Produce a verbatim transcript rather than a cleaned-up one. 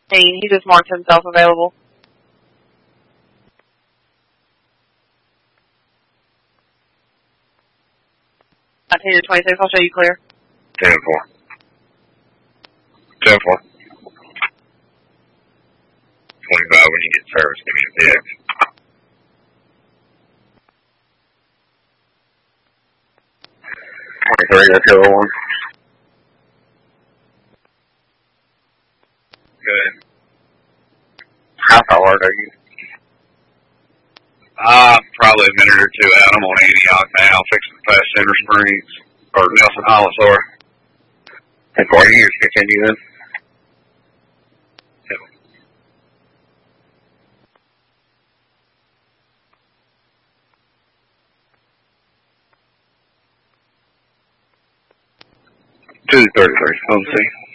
He just marked himself available. nineteen to twenty-six, I'll show you clear. ten four. ten four. twenty-five, when you get service, give me a text. twenty-three, that's the other one. Good. How far are you? Uh, probably a minute or two out. I'm on Antioch now, fixing to pass Center Springs, or Nelson Hollis, sorry. And four years, continue then. two thirty-three, let's see.